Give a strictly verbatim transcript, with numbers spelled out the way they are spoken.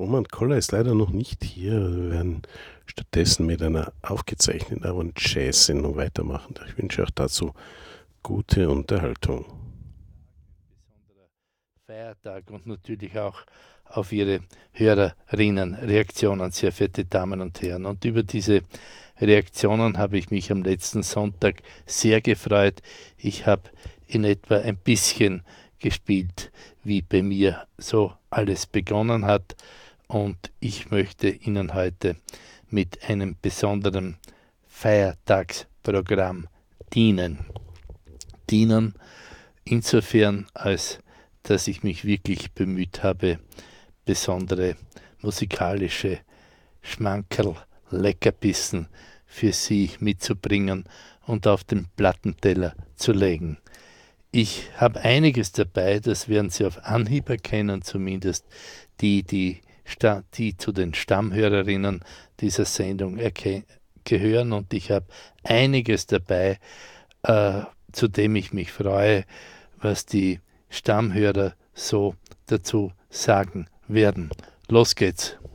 Roman Koller ist leider noch nicht hier. Wir werden stattdessen mit einer aufgezeichneten, aber Jazz-Sendung weitermachen. Ich wünsche auch dazu gute Unterhaltung. Besonderer Feiertag und natürlich auch auf Ihre Hörerinnen Reaktionen, sehr verehrte Damen und Herren. Und über diese Reaktionen habe ich mich am letzten Sonntag sehr gefreut. Ich habe in etwa ein bisschen gespielt, wie bei mir so alles begonnen hat. Und ich möchte Ihnen heute mit einem besonderen Feiertagsprogramm dienen. Dienen insofern, als dass ich mich wirklich bemüht habe, besondere musikalische Schmankerl, Leckerbissen für Sie mitzubringen und auf den Plattenteller zu legen. Ich habe einiges dabei, das werden Sie auf Anhieb erkennen, zumindest die, die, die zu den Stammhörerinnen dieser Sendung gehören. Und ich habe einiges dabei, äh, zu dem ich mich freue, was die Stammhörer so dazu sagen werden. Los geht's!